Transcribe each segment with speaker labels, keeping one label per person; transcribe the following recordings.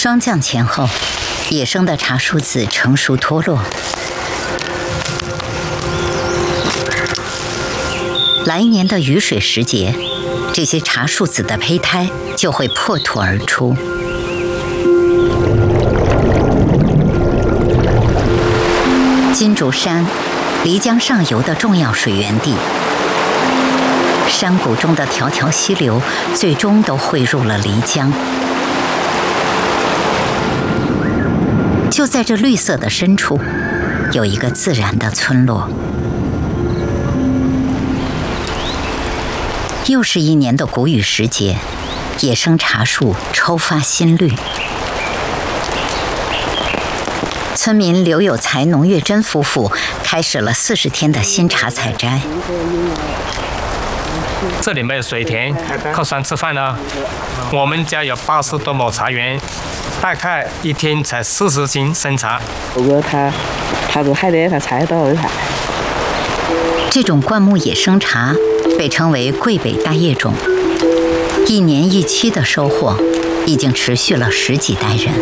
Speaker 1: 霜降前后，野生的茶树籽成熟脱落，来年的雨水时节，这些茶树籽的胚胎就会破土而出。金竹山，漓江上游的重要水源地，山谷中的条条溪流最终都汇入了漓江。就在这绿色的深处，有一个自然的村落。又是一年的谷雨时节，野生茶树抽发新绿。村民刘有才、农月珍夫妇开始了40天的新茶采摘。
Speaker 2: 这里没有水田，靠山吃饭呢。我们家有80多亩茶园，大概一天才40斤生茶。
Speaker 3: 如果他住海的，他采到的茶。
Speaker 1: 这种灌木野生茶被称为桂北大叶种，一年一期的收获已经持续了10几代人。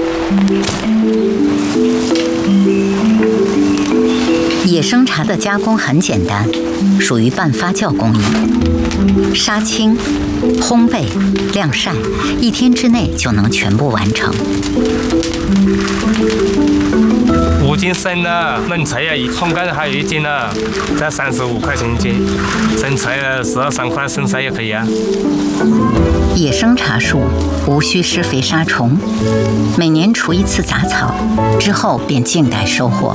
Speaker 1: 野生茶的加工很简单，属于半发酵工艺，杀青、烘焙、晾晒，1天之内就能全部完成。
Speaker 2: 5斤生的嫩茶叶，烘干的还有1斤呢，才35块钱1斤。生茶叶12、13块，生茶也可以啊。
Speaker 1: 野生茶树无需施肥杀虫，每年除1次杂草，之后便静待收获。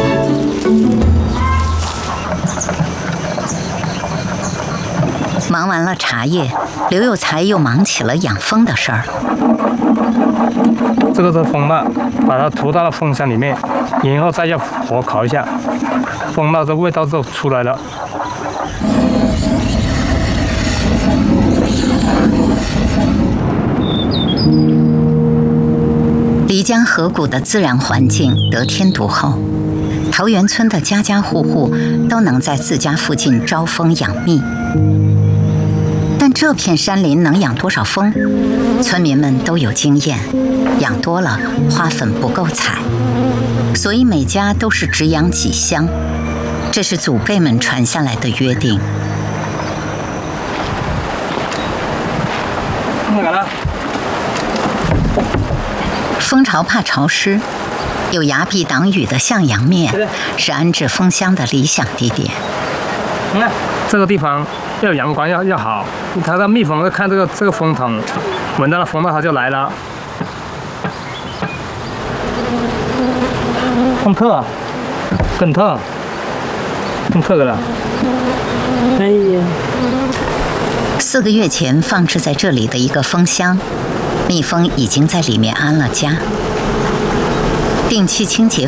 Speaker 1: 忙完了茶叶，刘有才又忙起了养蜂的事儿。
Speaker 2: 这个是蜂蜡，把它涂到了蜂箱里面，然后再用火烤一下，蜂蜡的味道就出来了。
Speaker 1: 漓江河谷的自然环境得天独厚，桃源村的家家户户都能在自家附近招蜂养蜜。但这片山林能养多少蜂？村民们都有经验，养多了花粉不够采，所以每家都是只养几箱，这是祖辈们传下来的约定。蜂巢怕潮湿，有崖壁挡雨的向阳面是安置蜂箱的理想地点。
Speaker 2: 你看这个地方要阳光要好，它的蜜蜂看这个蜂筒，闻到了蜂蜡它就来了。更特的了。
Speaker 3: 哎呀
Speaker 1: ！4个月前放置在这里的一个蜂箱，蜜蜂已经在里面安了家。定期清洁